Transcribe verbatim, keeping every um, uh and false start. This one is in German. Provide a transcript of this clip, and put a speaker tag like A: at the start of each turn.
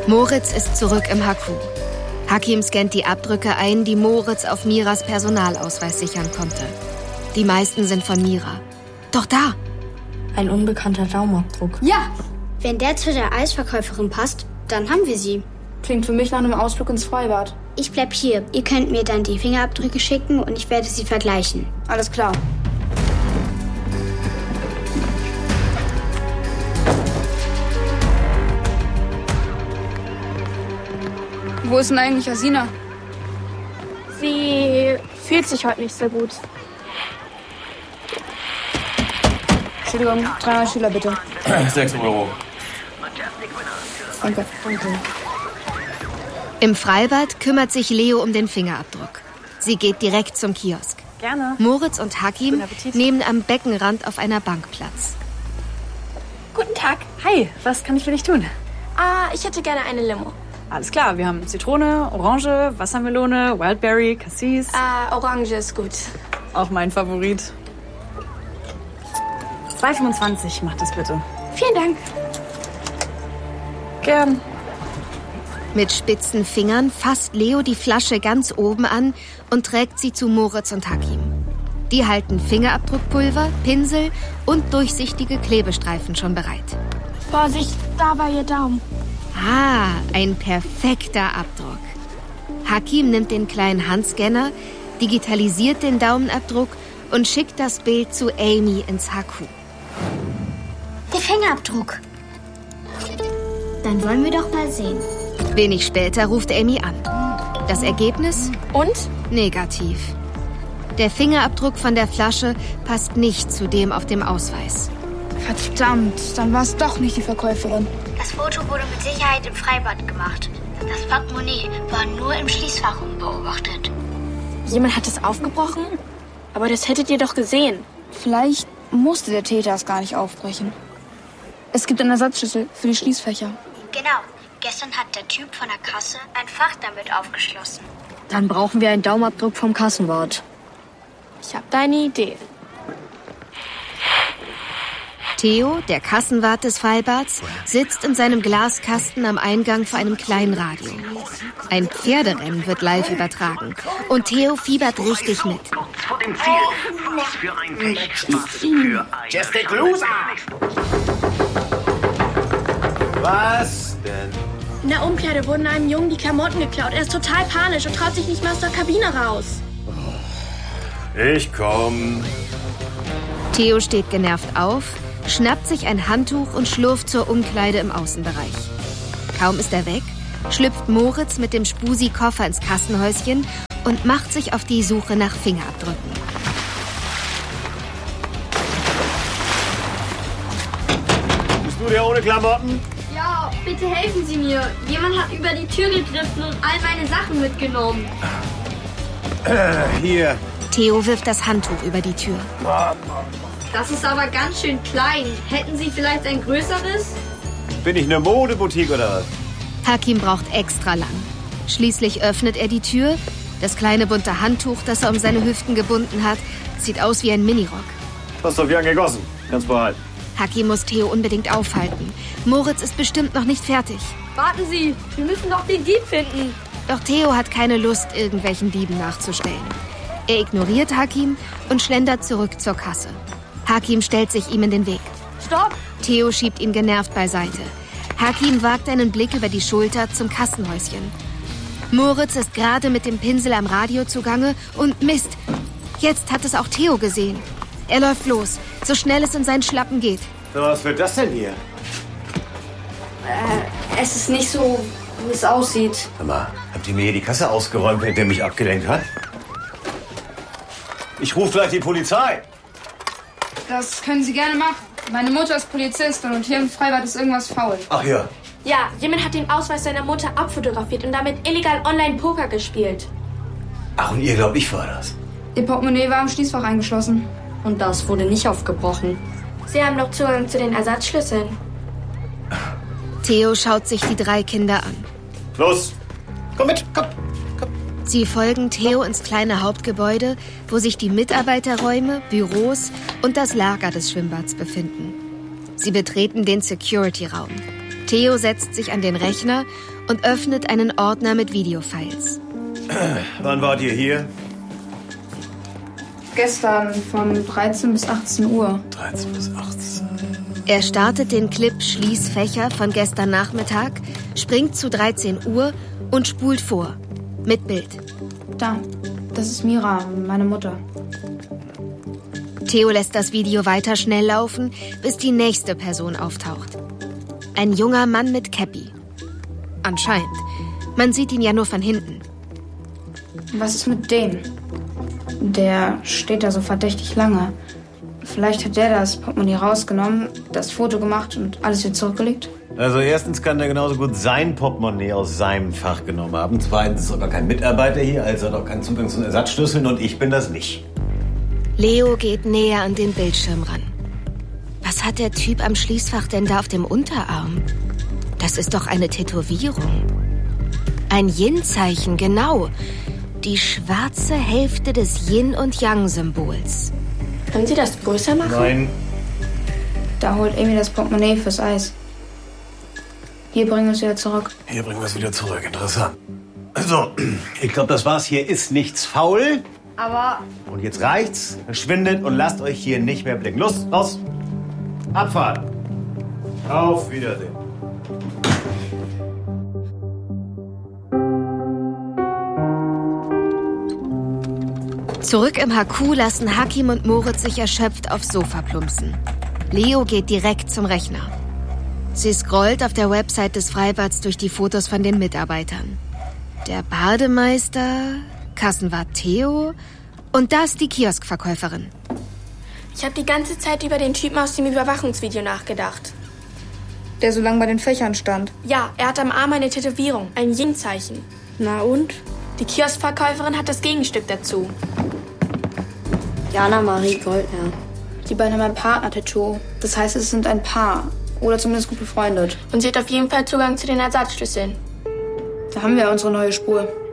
A: Moritz ist zurück im Haku. Hakim scannt die Abdrücke ein, die Moritz auf Miras Personalausweis sichern konnte. Die meisten sind von Mira. Doch da!
B: Ein unbekannter Daumenabdruck.
C: Ja! Wenn der zu der Eisverkäuferin passt, dann haben wir sie.
B: Klingt für mich nach einem Ausflug ins Freibad.
C: Ich bleib hier. Ihr könnt mir dann die Fingerabdrücke schicken und ich werde sie vergleichen.
B: Alles klar. Wo ist denn eigentlich Asina?
D: Sie fühlt sich heute nicht so gut.
B: Entschuldigung, dreimal Schüler bitte.
E: Sechs Euro.
B: Danke. Danke.
A: Im Freibad kümmert sich Leo um den Fingerabdruck. Sie geht direkt zum Kiosk.
D: Gerne.
A: Moritz und Hakim nehmen am Beckenrand auf einer Bank Platz.
D: Guten Tag.
F: Hi, was kann ich für dich tun?
D: Ah, ich hätte gerne eine Limo.
F: Alles klar, wir haben Zitrone, Orange, Wassermelone, Wildberry, Cassis.
D: Ah, Orange ist gut.
F: Auch mein Favorit. zwei fünfundzwanzig, mach das bitte.
D: Vielen Dank.
F: Gern.
A: Mit spitzen Fingern fasst Leo die Flasche ganz oben an und trägt sie zu Moritz und Hakim. Die halten Fingerabdruckpulver, Pinsel und durchsichtige Klebestreifen schon bereit.
D: Vorsicht, da war Ihr Daumen.
A: Ah, ein perfekter Abdruck. Hakim nimmt den kleinen Handscanner, digitalisiert den Daumenabdruck und schickt das Bild zu Amy ins Haku.
C: Der Fingerabdruck. Dann wollen wir doch mal sehen.
A: Wenig später ruft Amy an. Das Ergebnis?
D: Und?
A: Negativ. Der Fingerabdruck von der Flasche passt nicht zu dem auf dem Ausweis.
B: Verdammt, dann war es doch nicht die Verkäuferin.
C: Das Foto wurde mit Sicherheit im Freibad gemacht. Das Portemonnaie war nur im Schließfach unbeobachtet.
D: Jemand hat es aufgebrochen? Aber das hättet ihr doch gesehen.
B: Vielleicht musste der Täter es gar nicht aufbrechen. Es gibt einen Ersatzschlüssel für die Schließfächer.
C: Genau. Gestern hat der Typ von der Kasse ein Fach damit aufgeschlossen.
B: Dann brauchen wir einen Daumenabdruck vom Kassenwart.
D: Ich habe da eine Idee.
A: Theo, der Kassenwart des Freibads, sitzt in seinem Glaskasten am Eingang vor einem kleinen Radio. Ein Pferderennen wird live übertragen und Theo fiebert richtig mit.
G: Vor dem Ziel. Was für ein Pech. Was für ein
H: Justic Loser! Was denn?
D: In der Umkleide wurden einem Jungen die Klamotten geklaut. Er ist total panisch und traut sich nicht mehr aus der Kabine raus.
H: Ich komm.
A: Theo steht genervt auf, schnappt sich ein Handtuch und schlurft zur Umkleide im Außenbereich. Kaum ist er weg, schlüpft Moritz mit dem Spusi-Koffer ins Kassenhäuschen und macht sich auf die Suche nach Fingerabdrücken.
H: Bist du der ohne Klamotten?
I: Ja, bitte helfen Sie mir. Jemand hat über die Tür gegriffen und all meine Sachen mitgenommen.
H: Äh, hier.
A: Theo wirft das Handtuch über die Tür.
I: Das ist aber ganz schön klein. Hätten Sie vielleicht ein größeres?
H: Bin ich eine Modeboutique oder was?
A: Hakim braucht extra lang. Schließlich öffnet er die Tür. Das kleine bunte Handtuch, das er um seine Hüften gebunden hat, sieht aus wie ein Minirock.
H: Hast du wie angegossen. Kannst behalten.
A: Hakim muss Theo unbedingt aufhalten. Moritz ist bestimmt noch nicht fertig.
I: Warten Sie, wir müssen doch den Dieb finden.
A: Doch Theo hat keine Lust, irgendwelchen Dieben nachzustellen. Er ignoriert Hakim und schlendert zurück zur Kasse. Hakim stellt sich ihm in den Weg.
I: Stopp!
A: Theo schiebt ihn genervt beiseite. Hakim wagt einen Blick über die Schulter zum Kassenhäuschen. Moritz ist gerade mit dem Pinsel am Radio zugange und Mist. Jetzt hat es auch Theo gesehen. Er läuft los, so schnell es in seinen Schlappen geht.
H: Was wird das denn hier?
I: Äh, es ist nicht so, wie es aussieht.
H: Sag mal, habt ihr mir hier die Kasse ausgeräumt, während der mich abgelenkt hat? Ich rufe gleich die Polizei.
B: Das können Sie gerne machen. Meine Mutter ist Polizistin und hier im Freibad ist irgendwas faul.
H: Ach ja.
D: Ja, jemand hat den Ausweis seiner Mutter abfotografiert und damit illegal Online-Poker gespielt.
H: Ach, und ihr glaubt, ich war das?
B: Ihr Portemonnaie war im Schließfach eingeschlossen.
I: Und das wurde nicht aufgebrochen.
D: Sie haben doch Zugang zu den Ersatzschlüsseln.
A: Theo schaut sich die drei Kinder an.
H: Los, komm mit, komm.
A: Sie folgen Theo ins kleine Hauptgebäude, wo sich die Mitarbeiterräume, Büros und das Lager des Schwimmbads befinden. Sie betreten den Security-Raum. Theo setzt sich an den Rechner und öffnet einen Ordner mit Videofiles.
H: Wann wart ihr hier?
B: Gestern von dreizehn bis achtzehn Uhr.
H: dreizehn bis achtzehn.
A: Er startet den Clip Schließfächer von gestern Nachmittag, springt zu dreizehn Uhr und spult vor. Mit Bild.
B: Da, das ist Mira, meine Mutter.
A: Theo lässt das Video weiter schnell laufen, bis die nächste Person auftaucht. Ein junger Mann mit Käppi. Anscheinend. Man sieht ihn ja nur von hinten.
B: Was ist mit dem? Der steht da so verdächtig lange. Vielleicht hat der das Portemonnaie rausgenommen, das Foto gemacht und alles wieder zurückgelegt.
H: Also erstens kann der genauso gut sein Portemonnaie aus seinem Fach genommen haben. Zweitens ist aber kein Mitarbeiter hier, also hat auch keinen Zugang zu den Ersatzschlüsseln und ich bin das nicht.
A: Leo geht näher an den Bildschirm ran. Was hat der Typ am Schließfach denn da auf dem Unterarm? Das ist doch eine Tätowierung. Ein Yin-Zeichen, genau. Die schwarze Hälfte des Yin- und Yang-Symbols.
D: Können Sie das größer machen?
H: Nein.
B: Da holt Amy das Portemonnaie fürs Eis. Hier bringen wir es wieder zurück.
H: Hier bringen wir es wieder zurück. Interessant. Also, ich glaube, das war's. Hier ist nichts faul.
B: Aber...
H: Und jetzt reicht's. Verschwindet und lasst euch hier nicht mehr blicken. Los, raus. Abfahrt. Auf Wiedersehen.
A: Zurück im H Q lassen Hakim und Moritz sich erschöpft aufs Sofa plumpsen. Leo geht direkt zum Rechner. Sie scrollt auf der Website des Freibads durch die Fotos von den Mitarbeitern. Der Bademeister, Kassenwart Theo und da ist die Kioskverkäuferin.
D: Ich habe die ganze Zeit über den Typen aus dem Überwachungsvideo nachgedacht.
B: Der so lange bei den Fächern stand.
D: Ja, er hat am Arm eine Tätowierung, ein Yin-Zeichen.
B: Na und?
D: Die Kioskverkäuferin hat das Gegenstück dazu.
I: Jana Marie Goldner.
B: Die beiden haben ein Partner-Tattoo. Das heißt, es sind ein Paar. Oder zumindest gut befreundet.
D: Und sie hat auf jeden Fall Zugang zu den Ersatzschlüsseln.
B: Da haben wir unsere neue Spur.